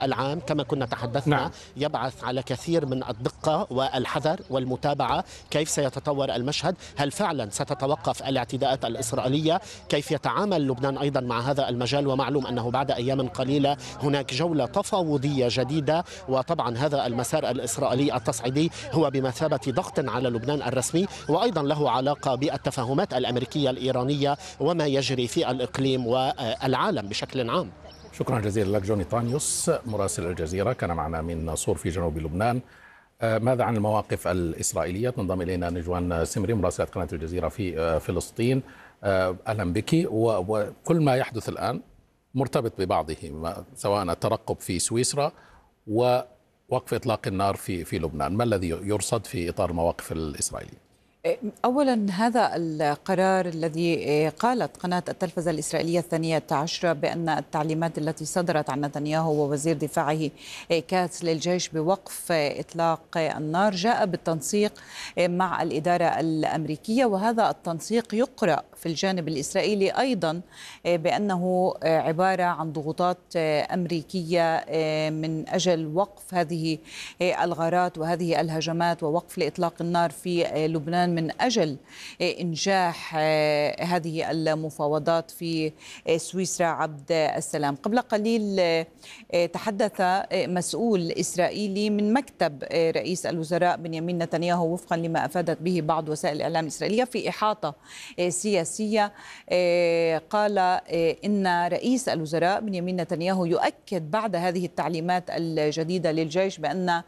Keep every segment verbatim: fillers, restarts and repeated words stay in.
العام كما كنا تحدثنا نعم. يبعث على كثير من الدقة والحذر والمتابعة. كيف سيتطور المشهد؟ هل فعلا ستتوقف الاعتداءات الإسرائيلية؟ كيف يتعامل لبنان أيضا مع هذا المجال؟ ومعلوم أنه بعد أيام قليلة هناك جولة تفاوضية جديدة، وطبعا هذا المسار الإسرائيلي التصعيدي هو بمثابة ضغط على لبنان الرسمي، وأيضا له علاقة بالتفاهمات الأمريكية الإيرانية وما يجري في الإقليم والعالم بشكل عام. شكرا جزيلا لك جوني طانيوس مراسل الجزيرة، كان معنا من صور في جنوب لبنان. ماذا عن المواقف الإسرائيلية؟ تنضم إلينا نجوان سمري مراسلة قناة الجزيرة في فلسطين. أهلا بك. وكل ما يحدث الآن مرتبط ببعضه، سواء الترقب في سويسرا ووقف إطلاق النار في في لبنان، ما الذي يرصد في إطار المواقف الإسرائيلية؟ أولا، هذا القرار الذي قالت قناة التلفزة الإسرائيلية الثانية عشرة بأن التعليمات التي صدرت عن نتنياهو ووزير دفاعه كاتس للجيش بوقف إطلاق النار جاء بالتنسيق مع الإدارة الأمريكية، وهذا التنسيق يقرأ في الجانب الإسرائيلي أيضا بأنه عبارة عن ضغوطات أمريكية من أجل وقف هذه الغارات وهذه الهجمات ووقف لإطلاق النار في لبنان من أجل إنجاح هذه المفاوضات في سويسرا عبد السلام. قبل قليل تحدث مسؤول إسرائيلي من مكتب رئيس الوزراء بنيامين نتنياهو وفقا لما أفادت به بعض وسائل الإعلام الإسرائيلية في إحاطة سياسية. قال إن رئيس الوزراء بنيامين نتنياهو يؤكد بعد هذه التعليمات الجديدة للجيش بأن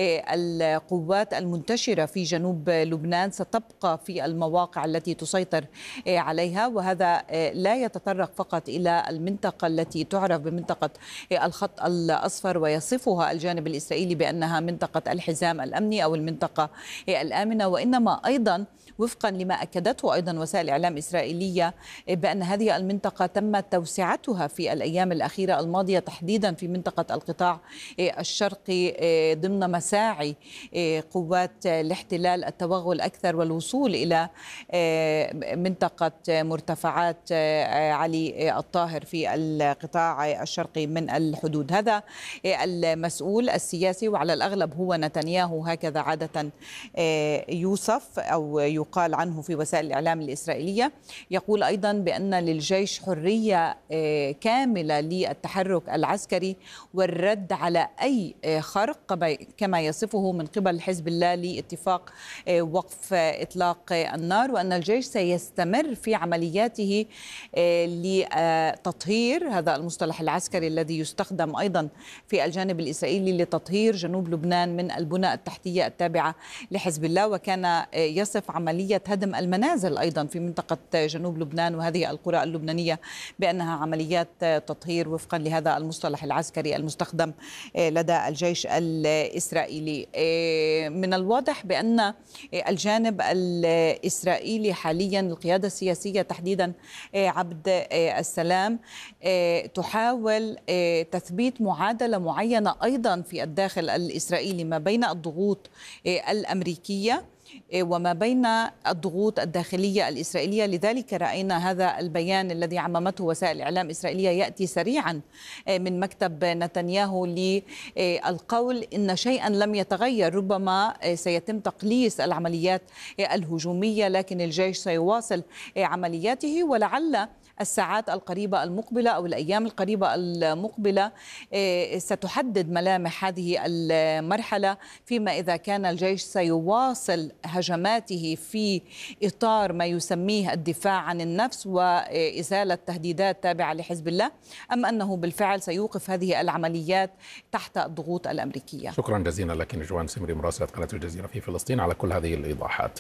القوات المنتشرة في جنوب لبنان ستبقى في المواقع التي تسيطر عليها، وهذا لا يتطرق فقط إلى المنطقة التي تعرف بمنطقة الخط الأصفر ويصفها الجانب الإسرائيلي بأنها منطقة الحزام الأمني أو المنطقة الآمنة، وإنما أيضا وفقا لما أكدته أيضا وسائل إعلام إسرائيلية بأن هذه المنطقة تم توسعتها في الأيام الأخيرة الماضية تحديدا في منطقة القطاع الشرقي ضمن مساعي قوات الاحتلال التوغل أكثر والوصول إلى منطقة مرتفعات علي الطاهر في القطاع الشرقي من الحدود. هذا المسؤول السياسي وعلى الأغلب هو نتنياهو، هكذا عادة يوصف أو يقال عنه في وسائل الإعلام الإسرائيلية، يقول أيضا بأن للجيش حرية كاملة للتحرك العسكري والرد على أي خرق كما يصفه من قبل حزب الله لاتفاق وقف إطلاق النار، وأن الجيش سيستمر في عملياته لتطهير، هذا المصطلح العسكري الذي يستخدم أيضا في الجانب الإسرائيلي، لتطهير جنوب لبنان من البنى التحتية التابعة لحزب الله. وكان يصف عملية هدم المنازل أيضا في منطقة جنوب لبنان وهذه القرى اللبنانية بأنها عمليات تطهير وفقا لهذا المصطلح العسكري المستخدم لدى الجيش الإسرائيلي. من الواضح بأن الجانب الإسرائيلي حاليا القيادة السياسية تحديدا عبد السلام تحاول تثبيت معادلة معينة أيضا في الداخل الإسرائيلي ما بين الضغوط الأمريكية وما بين الضغوط الداخلية الإسرائيلية. لذلك رأينا هذا البيان الذي عممته وسائل الإعلام الإسرائيلية يأتي سريعا من مكتب نتنياهو للقول إن شيئا لم يتغير، ربما سيتم تقليص العمليات الهجومية لكن الجيش سيواصل عملياته، ولعل الساعات القريبة المقبلة أو الأيام القريبة المقبلة ستحدد ملامح هذه المرحلة، فيما إذا كان الجيش سيواصل هجماته في إطار ما يسميه الدفاع عن النفس وإزالة تهديدات تابعة لحزب الله، أم أنه بالفعل سيوقف هذه العمليات تحت الضغوط الأمريكية. شكرا جزيلا لك نجوان سمري مراسلة قناة الجزيرة في فلسطين على كل هذه الإيضاحات.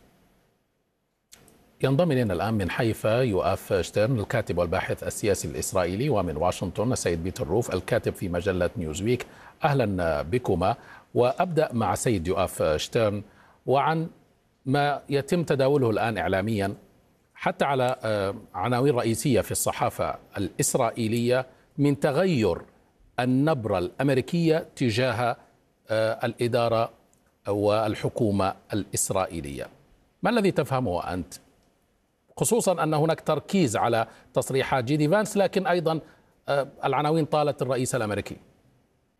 ينضم إلينا الآن من حيفا يؤاف شتيرن الكاتب والباحث السياسي الإسرائيلي، ومن واشنطن السيد بيتر روف الكاتب في مجلة نيوزويك. أهلا بكما. وأبدأ مع سيد يؤاف شتيرن وعن ما يتم تداوله الآن إعلاميا حتى على عناوين رئيسية في الصحافة الإسرائيلية من تغير النبرة الأمريكية تجاه الإدارة والحكومة الإسرائيلية. ما الذي تفهمه أنت؟ خصوصا أن هناك تركيز على تصريحات جيدي فانس، لكن أيضا العناوين طالت الرئيس الأمريكي.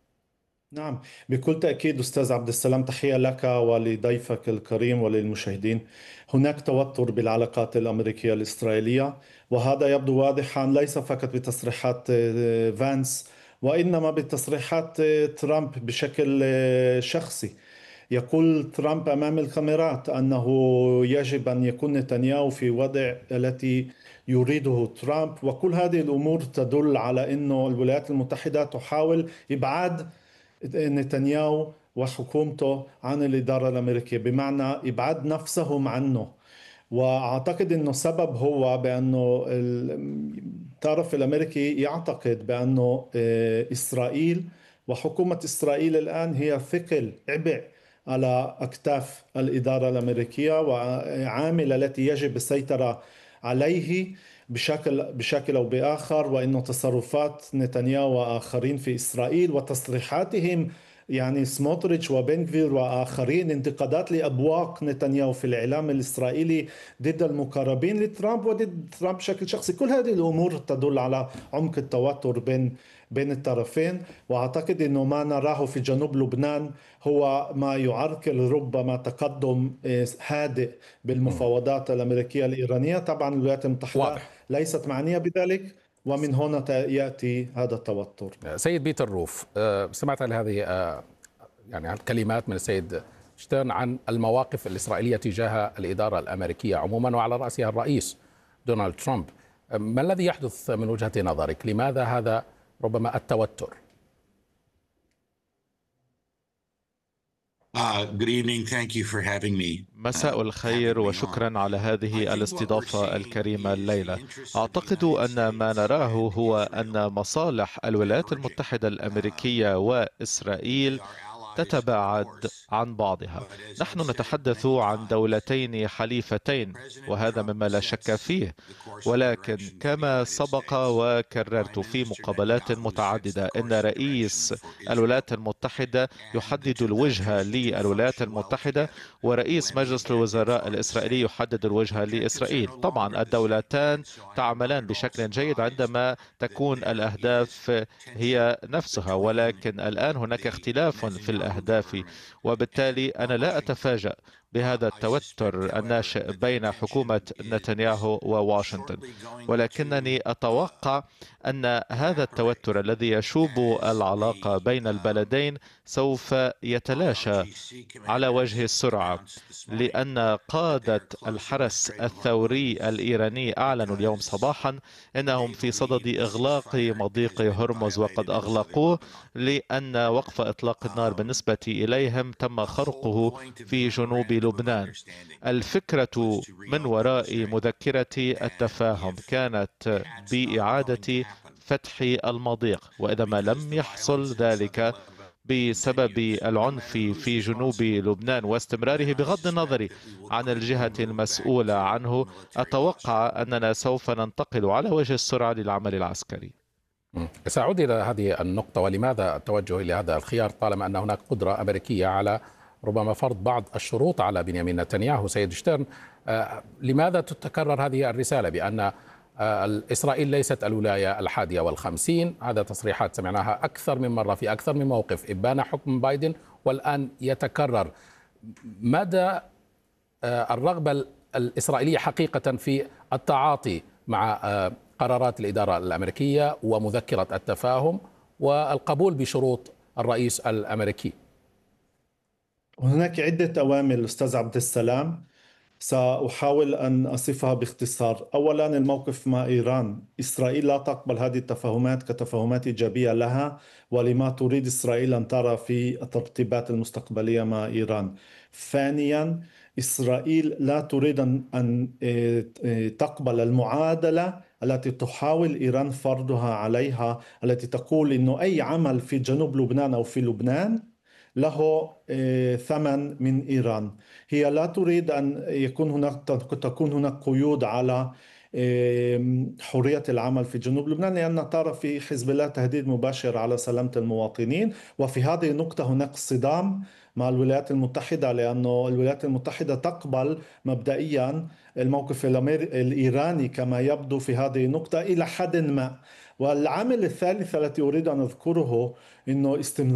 نعم، بكل تأكيد أستاذ عبد السلام، تحية لك ولضيفك الكريم وللمشاهدين. هناك توتر بالعلاقات الأمريكية الإسرائيلية، وهذا يبدو واضحا ليس فقط بتصريحات آه، فانس، وإنما بتصريحات آه، ترامب بشكل آه، شخصي. يقول ترامب أمام الكاميرات أنه يجب أن يكون نتنياهو في وضع التي يريده ترامب، وكل هذه الأمور تدل على أن الولايات المتحدة تحاول إبعاد نتنياهو وحكومته عن الإدارة الأمريكية، بمعنى إبعاد نفسهم عنه. وأعتقد أنه السبب هو بأنه الطرف الأمريكي يعتقد بأنه آه، إسرائيل وحكومة إسرائيل الآن هي ثقل عبء على أكتاف الإدارة الأمريكية، وعامل التي يجب السيطرة عليه بشكل بشكل أو بآخر. وإنه تصرفات نتنياهو وآخرين في إسرائيل وتصريحاتهم، يعني سموتريتش وبن غفير وآخرين، انتقادات لأبواق نتنياهو في الإعلام الإسرائيلي ضد المقربين لترامب وضد ترامب بشكل شخصي، كل هذه الأمور تدل على عمق التوتر بين بين الطرفين. وأعتقد أنه ما نراه في جنوب لبنان هو ما يعرقل ربما تقدم هادئ بالمفاوضات الأمريكية الإيرانية. طبعا الولايات المتحدة واضح. ليست معنية بذلك، ومن هنا يأتي هذا التوتر. سيد بيتر روف، آه، سمعت هذه آه، يعني الكلمات من السيد شتيرن عن المواقف الإسرائيلية تجاه الإدارة الأمريكية عموما وعلى رأسها الرئيس دونالد ترامب. ما الذي يحدث من وجهة نظرك؟ لماذا هذا ربما التوتر؟ مساء الخير وشكرا على هذه الاستضافة الكريمة الليلة. أعتقد أن ما نراه هو أن مصالح الولايات المتحدة الأمريكية وإسرائيل تتباعد عن بعضها. نحن نتحدث عن دولتين حليفتين، وهذا مما لا شك فيه، ولكن كما سبق وكررت في مقابلات متعددة أن رئيس الولايات المتحدة يحدد الوجهة للولايات المتحدة، ورئيس مجلس الوزراء الإسرائيلي يحدد الوجهة لإسرائيل. طبعا الدولتان تعملان بشكل جيد عندما تكون الأهداف هي نفسها، ولكن الآن هناك اختلاف في الأهداف، وبالتالي أنا لا أتفاجأ بهذا التوتر الناشئ بين حكومة نتنياهو وواشنطن، ولكنني أتوقع أن هذا التوتر الذي يشوب العلاقة بين البلدين سوف يتلاشى على وجه السرعة، لأن قادة الحرس الثوري الإيراني أعلنوا اليوم صباحا أنهم في صدد إغلاق مضيق هرمز، وقد أغلقوه لأن وقف إطلاق النار بالنسبة إليهم تم خرقه في جنوب لبنان. الفكرة من وراء مذكرة التفاهم كانت بإعادة فتح المضيق، وإذا ما لم يحصل ذلك بسبب العنف في جنوب لبنان واستمراره بغض النظر عن الجهة المسؤولة عنه، أتوقع أننا سوف ننتقل على وجه السرعة للعمل العسكري. سأعود إلى هذه النقطة، ولماذا التوجه إلى هذا الخيار طالما أن هناك قدرة أمريكية على ربما فرض بعض الشروط على بنيامين نتنياهو؟ سيد شتيرن، آه لماذا تتكرر هذه الرسالة بأن آه إسرائيل ليست الولاية الحادية والخمسين؟ هذا تصريحات سمعناها أكثر من مرة في أكثر من موقف، إبان حكم بايدن والآن يتكرر. مدى آه الرغبة الإسرائيلية حقيقة في التعاطي مع آه قرارات الإدارة الأمريكية ومذكرة التفاهم والقبول بشروط الرئيس الأمريكي؟ هناك عدة أوامر أستاذ عبد السلام، سأحاول أن أصفها باختصار. أولا، الموقف مع إيران. إسرائيل لا تقبل هذه التفاهمات كتفاهمات إيجابية لها ولما تريد إسرائيل أن ترى في الترتيبات المستقبلية مع إيران. ثانيا، إسرائيل لا تريد أن تقبل المعادلة التي تحاول إيران فرضها عليها، التي تقول إنه أي عمل في جنوب لبنان أو في لبنان له ثمن من إيران. هي لا تريد أن يكون هناك تكون هناك قيود على حرية العمل في جنوب لبنان، لأن ترى في حزب الله تهديد مباشر على سلامة المواطنين. وفي هذه النقطة هناك صدام مع الولايات المتحدة، لأن الولايات المتحدة تقبل مبدئيا الموقف الإيراني كما يبدو في هذه النقطة إلى حد ما. والعامل الثالث الذي أريد أن أذكره إنه استمرار